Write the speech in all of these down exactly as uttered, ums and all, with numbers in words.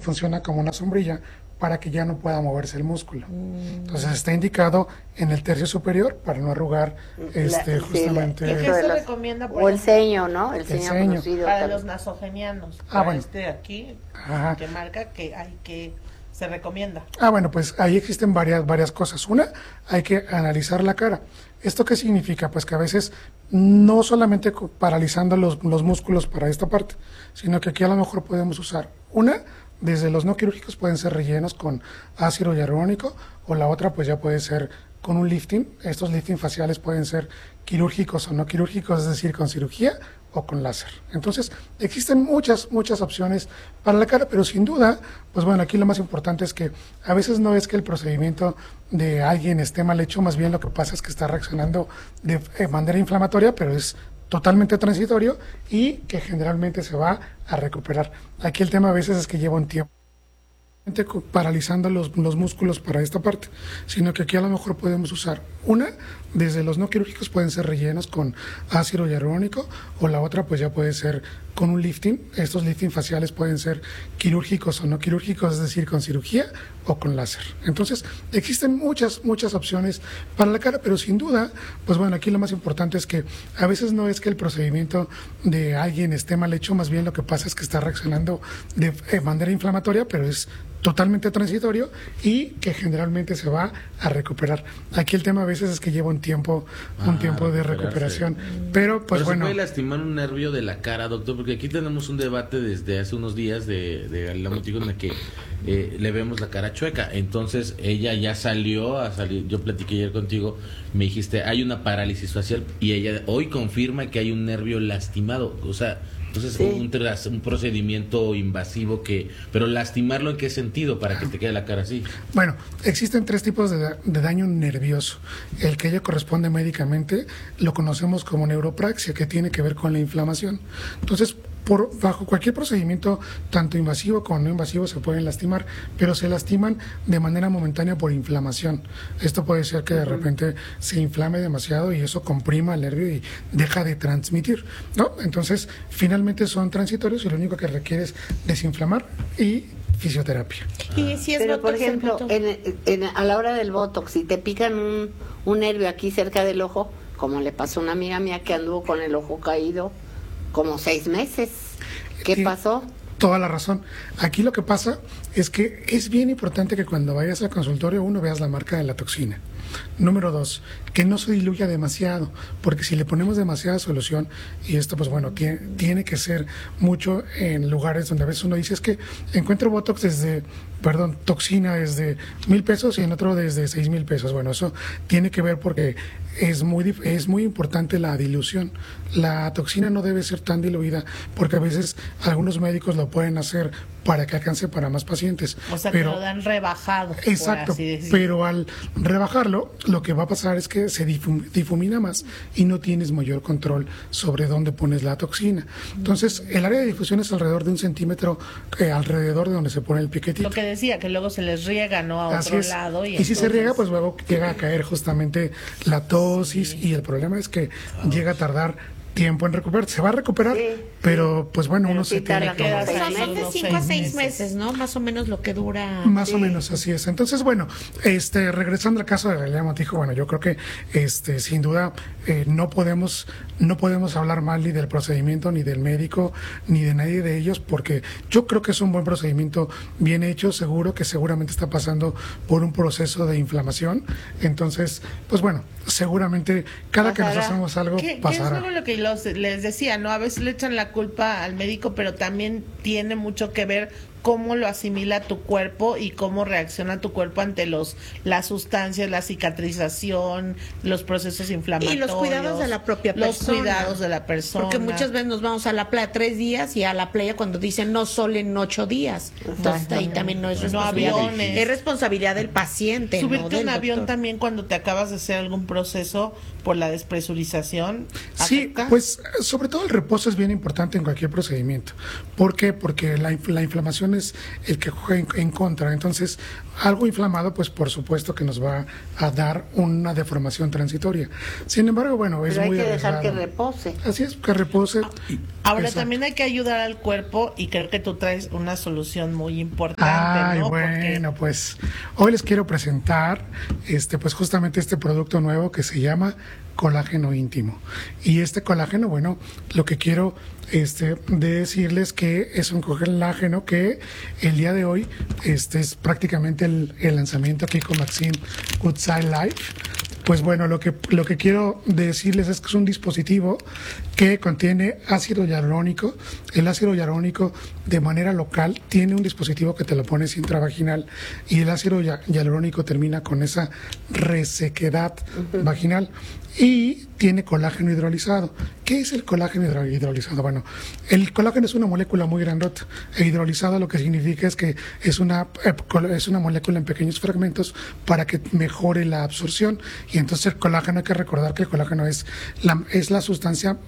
funciona como una sombrilla para que ya no pueda moverse el músculo. Entonces está indicado en el tercio superior para no arrugar este, la, justamente. ¿Y qué se recomienda? O el ceño, ¿no? El, el ceño, ceño. Conocido, para también. los nasogenianos. Ah, para bueno. este aquí, Ajá. que marca que hay que, se recomienda. Ah, bueno, pues ahí existen varias, varias cosas. Una, hay que analizar la cara. ¿Esto qué significa? Pues que a veces no solamente paralizando los, los músculos para esta parte, sino que aquí a lo mejor podemos usar una, desde los no quirúrgicos pueden ser rellenos con ácido hialurónico, o la otra pues ya puede ser con un lifting. Estos lifting faciales pueden ser quirúrgicos o no quirúrgicos, es decir, con cirugía o con láser. Entonces, existen muchas, muchas opciones para la cara, pero sin duda, pues bueno, aquí lo más importante es que a veces no es que el procedimiento de alguien esté mal hecho, más bien lo que pasa es que está reaccionando de manera inflamatoria, pero es totalmente transitorio y que generalmente se va a recuperar. Aquí el tema a veces es que lleva un tiempo paralizando los, los músculos para esta parte, sino que aquí a lo mejor podemos usar una, desde los no quirúrgicos pueden ser rellenos con ácido hialurónico, o la otra pues ya puede ser con un lifting. Estos lifting faciales pueden ser quirúrgicos o no quirúrgicos, es decir, con cirugía o con láser. Entonces, existen muchas, muchas opciones para la cara, pero sin duda, pues bueno, aquí lo más importante es que a veces no es que el procedimiento de alguien esté mal hecho, más bien lo que pasa es que está reaccionando de manera inflamatoria, pero es totalmente transitorio y que generalmente se va a recuperar. Aquí el tema a veces es que lleva un tiempo, un Ah, tiempo de recuperación, pero pues Pero bueno. se puede lastimar un nervio de la cara, doctor, porque aquí tenemos un debate desde hace unos días de, de la motivo en la que eh, le vemos la cara chueca. Entonces ella ya salió a salir, yo platiqué ayer contigo, me dijiste hay una parálisis facial y ella hoy confirma que hay un nervio lastimado, o sea, entonces sí. un, tras, un procedimiento invasivo que, pero lastimarlo ¿en qué sentido? Para que te quede la cara así. Bueno, existen tres tipos de, de daño nervioso. El que ello corresponde médicamente lo conocemos como neuropraxia, que tiene que ver con la inflamación. Entonces, por, bajo cualquier procedimiento, tanto invasivo como no invasivo, se pueden lastimar, pero se lastiman de manera momentánea por inflamación. Esto puede ser que de repente se inflame demasiado y eso comprima el nervio y deja de transmitir, ¿no? Entonces, finalmente son transitorios y lo único que requiere es desinflamar y fisioterapia. Y si es Pero, botox, por ejemplo, en, en, a la hora del botox, si te pican un, un nervio aquí cerca del ojo, como le pasó a una amiga mía que anduvo con el ojo caído como seis meses. ¿Qué pasó? Toda la razón. Aquí lo que pasa es que es bien importante que cuando vayas al consultorio, uno, veas la marca de la toxina. Número dos, que no se diluya demasiado, porque si le ponemos demasiada solución, y esto pues bueno, tiene, tiene que ser mucho en lugares donde a veces uno dice es que encuentro botox desde, perdón, toxina desde mil pesos y en otro desde seis mil pesos. Bueno, eso tiene que ver porque es muy, es muy importante la dilución. La toxina no debe ser tan diluida porque a veces algunos médicos lo pueden hacer para que alcance para más pacientes. O sea, pero, que lo dan rebajado. Exacto, pero al rebajarlo, lo que va a pasar es que se difumina más y no tienes mayor control sobre dónde pones la toxina. Entonces, el área de difusión es alrededor de un centímetro, eh, alrededor de donde se pone el piquetito. Lo que decía, que luego se les riega, ¿no? A Así otro es. lado. Y, y entonces... si se riega, pues luego llega a caer justamente la tosis, sí. Y el problema es que oh. llega a tardar tiempo en recuperar, se va a recuperar, sí, pero pues bueno, pero uno sí se tiene que... Pues son de cinco a seis meses, ¿no? Más o menos lo que dura. Más sí. o menos, así es. Entonces, bueno, este regresando al caso de Galilea Montijo, bueno, yo creo que este sin duda eh, no podemos no podemos hablar mal ni del procedimiento, ni del médico, ni de nadie de ellos, porque yo creo que es un buen procedimiento, bien hecho, seguro que seguramente está pasando por un proceso de inflamación. Entonces, pues bueno, seguramente cada pasará. que nos hacemos algo ¿Qué, pasará. ¿Qué es lo que los, les decía, no? A veces le echan la culpa al médico, pero también tiene mucho que ver cómo lo asimila tu cuerpo y cómo reacciona tu cuerpo ante los las sustancias, la cicatrización, los procesos inflamatorios. Y los cuidados de la propia persona. Los cuidados de la persona. Porque muchas veces nos vamos a la playa tres días y a la playa cuando dicen no solo en ocho días. Entonces ahí también no es responsabilidad. No aviones. Es responsabilidad del paciente. Subirte ¿no? un avión doctor. también cuando te acabas de hacer algún proceso por la despresurización. Sí, ¿afecta? pues sobre todo el reposo es bien importante en cualquier procedimiento. ¿Por qué? Porque la, la inflamación es el que juega en, en contra. Entonces, algo inflamado, pues por supuesto que nos va a dar una deformación transitoria. Sin embargo, bueno, es Pero hay muy que dejar arriesgado. que repose. Así es, que repose. Ahora Exacto. también hay que ayudar al cuerpo y creo que tú traes una solución muy importante, Ay, ¿no? bueno, Porque pues hoy les quiero presentar este pues justamente este producto nuevo que se llama colágeno íntimo. Y este colágeno, bueno, lo que quiero este decirles que es un colágeno que el día de hoy este es prácticamente el, el lanzamiento aquí con Maxine Goodside Life. Pues bueno, lo que, lo que quiero decirles es que es un dispositivo que contiene ácido hialurónico. El ácido hialurónico de manera local tiene un dispositivo que te lo pones intravaginal y el ácido hialurónico termina con esa resequedad uh-huh. vaginal y tiene colágeno hidrolizado. ¿Qué es el colágeno hidrolizado? Bueno, el colágeno es una molécula muy grandota. E hidrolizado lo que significa es que es una, es una molécula en pequeños fragmentos para que mejore la absorción. Y entonces el colágeno, hay que recordar que el colágeno es la, es la sustancia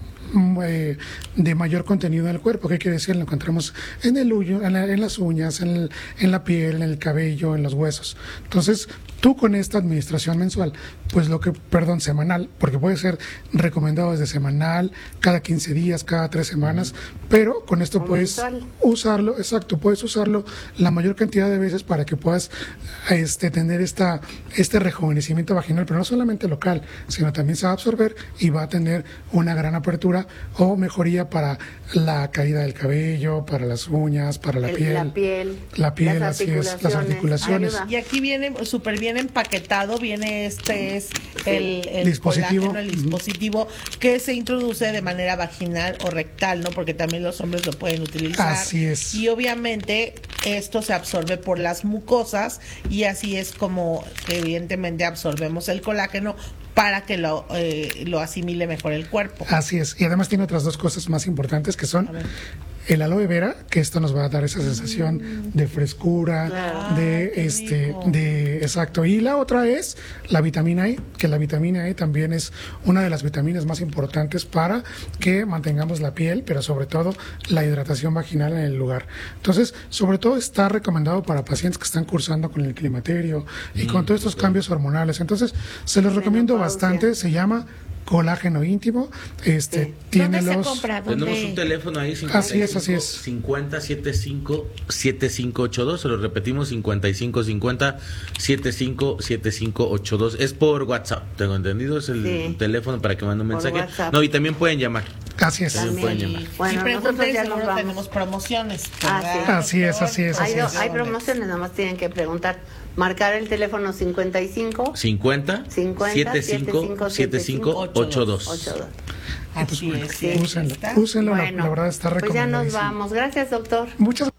eh, de mayor contenido en el cuerpo. ¿Qué quiere decir? Lo encontramos en el uño, en, la, en las uñas, en, el, en la piel, en el cabello, en los huesos. Entonces, tú con esta administración mensual, pues lo que, perdón, semanal, porque puede ser recomendado desde semanal, cada quince días, cada tres semanas, pero con esto puedes mensual. usarlo, exacto, puedes usarlo la mayor cantidad de veces para que puedas este, tener esta, este rejuvenecimiento vaginal, pero no solamente local, sino también se va a absorber y va a tener una gran apertura o mejoría para la caída del cabello, para las uñas, para la El, piel. La piel, la piel, las así es, las articulaciones. Y aquí viene súper bien empaquetado, viene este es el, el dispositivo, colágeno, el dispositivo que se introduce de manera vaginal o rectal, ¿no? Porque también los hombres lo pueden utilizar. Así es. Y obviamente esto se absorbe por las mucosas y así es como evidentemente absorbemos el colágeno para que lo, eh, lo asimile mejor el cuerpo. Así es. Y además tiene otras dos cosas más importantes que son el aloe vera, que esto nos va a dar esa sensación mm. de frescura, claro. de ah, este, rico. de exacto. Y la otra es la vitamina E, que la vitamina E también es una de las vitaminas más importantes para que mantengamos la piel, pero sobre todo la hidratación vaginal en el lugar. Entonces, sobre todo está recomendado para pacientes que están cursando con el climaterio y mm, con todos estos okay. cambios hormonales. Entonces, se los recomiendo bastante. Se llama colágeno íntimo, este sí. tiene ¿Dónde los se compra? ¿Dónde? Tenemos un teléfono ahí cincuenta y cinco, así es, así es. cincuenta setenta y cinco setenta y cinco ochenta y dos, se lo repetimos cincuenta y cinco cincuenta setenta y cinco setenta y cinco ochenta y dos. Es por WhatsApp, tengo entendido, es el sí. teléfono para que manden un mensaje. WhatsApp. No, y también pueden llamar. Así es. También pueden llamar. Bueno, y pregunten, ya seguro tenemos promociones. Ah, sí. Así es, así es. Así hay, es. hay promociones, nada más tienen que preguntar. Marcar el teléfono cincuenta y cinco cincuenta setenta y cinco setenta y cinco ochenta y dos. Así es. Úsenlo, úsenlo, la, la verdad está recomendado. Pues ya nos vamos. Gracias, doctor. Muchas